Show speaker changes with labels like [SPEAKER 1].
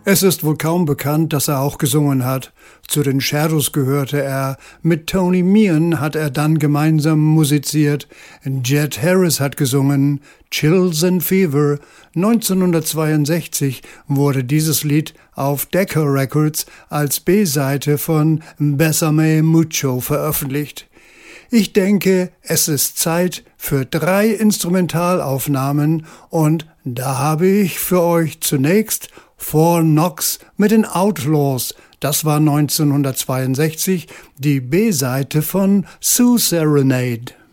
[SPEAKER 1] Es ist wohl kaum bekannt, dass er auch gesungen hat. Zu den Shadows gehörte er. Mit Tony Meehan hat er dann gemeinsam musiziert. Jet Harris hat gesungen. Chills and Fever. 1962 wurde dieses Lied auf Decca Records als B-Seite von Bésame Mucho veröffentlicht. Ich denke, es ist Zeit für 3 Instrumentalaufnahmen und da habe ich für euch zunächst Fort Knox mit den Outlaws. Das war 1962 die B-Seite von Sioux Serenade.